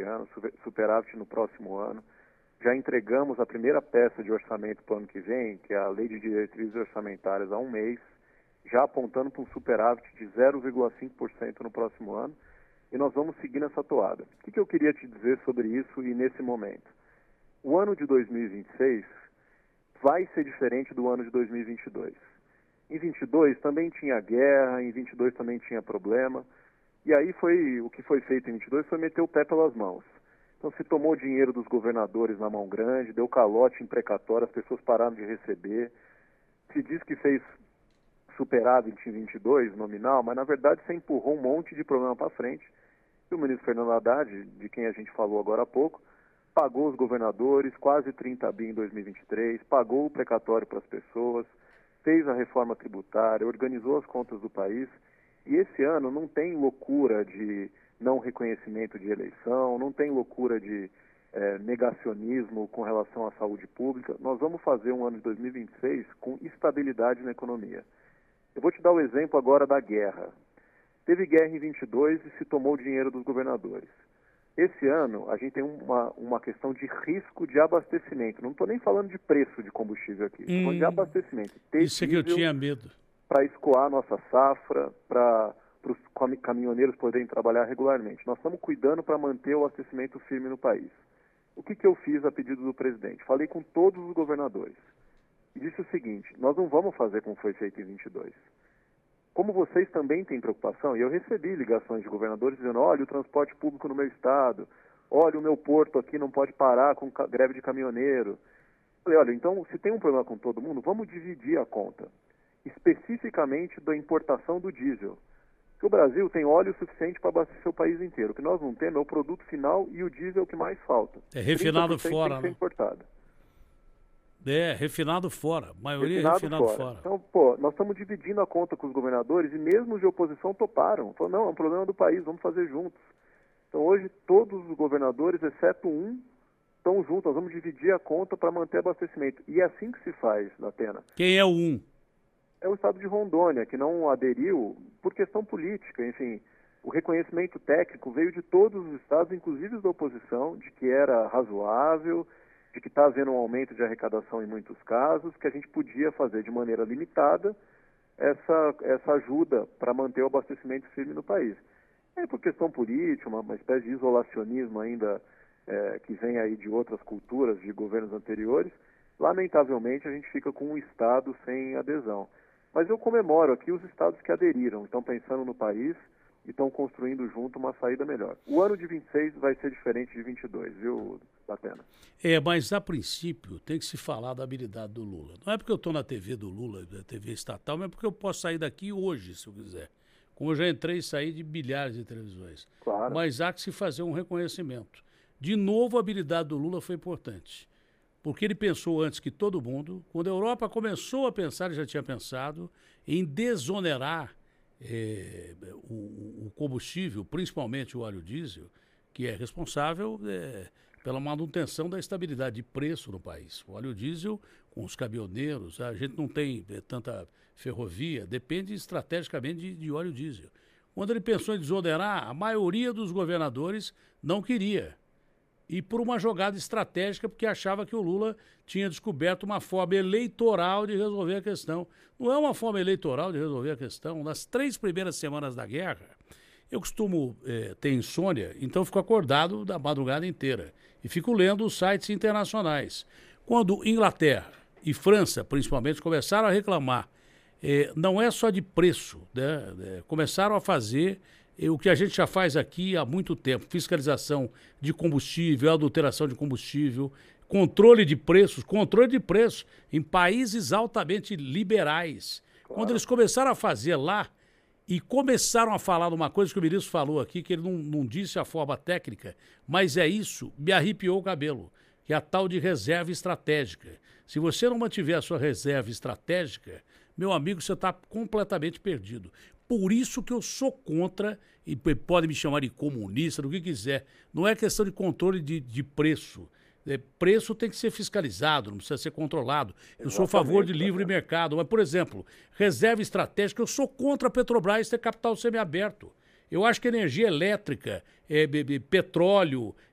ano, superávit no próximo ano. Já entregamos a primeira peça de orçamento para o ano que vem, que é a Lei de Diretrizes Orçamentárias, há um mês, já apontando para um superávit de 0,5% no próximo ano, e nós vamos seguir nessa toada. O que eu queria te dizer sobre isso e nesse momento? O ano de 2026 vai ser diferente do ano de 2022. Em 22 também tinha guerra, em 22 também tinha problema, e aí o que foi feito em 22 foi meter o pé pelas mãos. Então se tomou dinheiro dos governadores na mão grande, deu calote em precatório, as pessoas pararam de receber, se diz que fez superávit em 22, nominal, mas na verdade você empurrou um monte de problema para frente, e o ministro Fernando Haddad, de quem a gente falou agora há pouco, pagou os governadores, quase 30 bi em 2023, pagou o precatório para as pessoas, fez a reforma tributária, organizou as contas do país, e esse ano não tem loucura de não reconhecimento de eleição, não tem loucura de negacionismo com relação à saúde pública. Nós vamos fazer um ano de 2026 com estabilidade na economia. Eu vou te dar o exemplo agora da guerra. Teve guerra em 22 e se tomou o dinheiro dos governadores. Esse ano, a gente tem uma questão de risco de abastecimento. Não estou nem falando de preço de combustível aqui, estou falando de abastecimento. Isso é que eu tinha medo. Para escoar nossa safra, para os caminhoneiros poderem trabalhar regularmente. Nós estamos cuidando para manter o abastecimento firme no país. O que eu fiz a pedido do presidente? Falei com todos os governadores e disse o seguinte: nós não vamos fazer como foi feito em 22. Como vocês também têm preocupação, e eu recebi ligações de governadores dizendo: olha, o transporte público no meu estado, olha, o meu porto aqui não pode parar com greve de caminhoneiro. Falei: olha, então, se tem um problema com todo mundo, vamos dividir a conta, especificamente da importação do diesel. Porque o Brasil tem óleo suficiente para abastecer o país inteiro. O que nós não temos é o produto final e o diesel é o que mais falta. É refinado fora, tem que ser importado. Refinado fora. A maioria é refinado fora. Então, nós estamos dividindo a conta com os governadores e mesmo os de oposição toparam. Falaram: não, é um problema do país, vamos fazer juntos. Então, hoje, todos os governadores, exceto um, estão juntos. Nós vamos dividir a conta para manter abastecimento. E é assim que se faz, Datena. Quem é o um? É o estado de Rondônia, que não aderiu por questão política. Enfim, o reconhecimento técnico veio de todos os estados, inclusive os da oposição, de que era razoável, de que está havendo um aumento de arrecadação em muitos casos, que a gente podia fazer de maneira limitada essa ajuda para manter o abastecimento firme no país. É por questão política, uma espécie de isolacionismo ainda que vem aí de outras culturas, de governos anteriores. Lamentavelmente, a gente fica com um estado sem adesão. Mas eu comemoro aqui os estados que aderiram, estão pensando no país e estão construindo junto uma saída melhor. O ano de 26 vai ser diferente de 22, viu, Datena? Mas a princípio tem que se falar da habilidade do Lula. Não é porque eu estou na TV do Lula, da TV estatal, mas é porque eu posso sair daqui hoje, se eu quiser. Como eu já entrei e saí de milhares de televisões. Claro. Mas há que se fazer um reconhecimento. De novo, a habilidade do Lula foi importante. Porque ele pensou antes que todo mundo, quando a Europa começou a pensar, ele já tinha pensado, em desonerar o combustível, principalmente o óleo diesel, que é responsável pela manutenção da estabilidade de preço no país. O óleo diesel, com os caminhoneiros, a gente não tem tanta ferrovia, depende estrategicamente de óleo diesel. Quando ele pensou em desonerar, a maioria dos governadores não queria. E por uma jogada estratégica, porque achava que o Lula tinha descoberto uma forma eleitoral de resolver a questão. Não é uma forma eleitoral de resolver a questão. Nas 3 primeiras semanas da guerra, eu costumo ter insônia, então fico acordado da madrugada inteira e fico lendo os sites internacionais. Quando Inglaterra e França, principalmente, começaram a reclamar, não é só de preço, né? Começaram a fazer o que a gente já faz aqui há muito tempo: fiscalização de combustível, adulteração de combustível, controle de preços em países altamente liberais. Claro. Quando eles começaram a fazer lá e começaram a falar de uma coisa que o ministro falou aqui, que ele não disse a forma técnica, mas é isso, me arrepiou o cabelo, que é a tal de reserva estratégica. Se você não mantiver a sua reserva estratégica, meu amigo, você está completamente perdido. Por isso que eu sou contra, e pode me chamar de comunista, do que quiser. Não é questão de controle de preço. Preço tem que ser fiscalizado, não precisa ser controlado. Eu sou a favor de livre mercado. Mas, por exemplo, reserva estratégica, eu sou contra a Petrobras ter capital semiaberto. Eu acho que energia elétrica, petróleo,